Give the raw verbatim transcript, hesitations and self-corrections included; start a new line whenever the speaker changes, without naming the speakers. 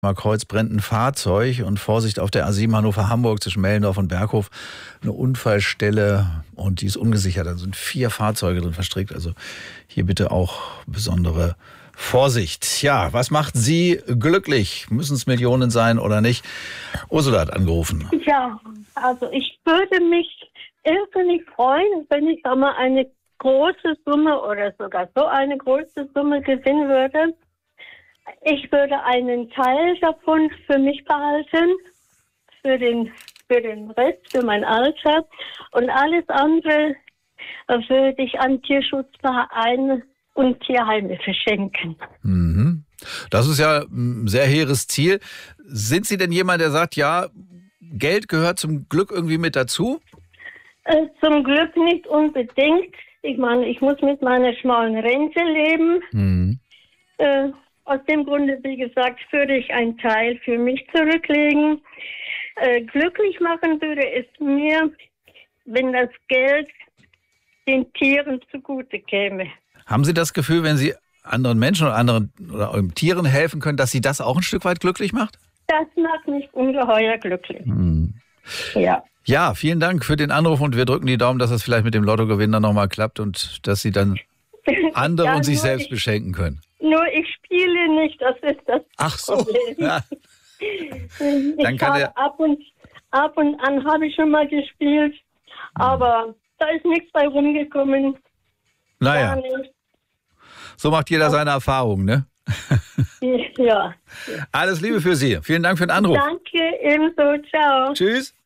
Kreuz brennt ein Fahrzeug und Vorsicht auf der A sieben Hannover-Hamburg zwischen Mellendorf und Berghof. Eine Unfallstelle und die ist ungesichert. Da sind vier Fahrzeuge drin verstrickt. Also hier bitte auch besondere Vorsicht. Ja, was macht Sie glücklich? Müssen es Millionen sein oder nicht? Ursula hat angerufen.
Ja, also ich würde mich irrsinnig freuen, wenn ich da mal eine große Summe oder sogar so eine große Summe gewinnen würde. Ich würde einen Teil davon für mich behalten, für den, für den Rest, für mein Alter. Und alles andere würde ich an Tierschutzvereine und Tierheime verschenken.
Mhm. Das ist ja ein sehr hehres Ziel. Sind Sie denn jemand, der sagt, ja, Geld gehört zum Glück irgendwie mit dazu?
Äh, zum Glück nicht unbedingt. Ich meine, ich muss mit meiner schmalen Rente leben.
Mhm.
Äh, Aus dem Grunde, wie gesagt, würde ich einen Teil für mich zurücklegen. Äh, glücklich machen würde es mir, wenn das Geld den Tieren zugute käme.
Haben Sie das Gefühl, wenn Sie anderen Menschen oder anderen oder Tieren helfen können, dass Sie das auch ein Stück weit glücklich macht?
Das macht mich ungeheuer glücklich.
Hm.
Ja.
Ja, vielen Dank für den Anruf und wir drücken die Daumen, dass das vielleicht mit dem Lottogewinn dann nochmal klappt und dass Sie dann andere
Ja,
und sich
nur
selbst
ich-
beschenken können.
Nur ich spiele nicht, das ist das
Ach so.
Problem.
Ja.
Ich
Dann kann
habe
er-
ab und, ab und an habe ich schon mal gespielt, aber da ist nichts bei rumgekommen.
Naja,
Gar nicht.
so macht jeder seine Erfahrungen, ne?
Ja.
Alles Liebe für Sie. Vielen Dank für den Anruf.
Danke, ebenso. Ciao.
Tschüss.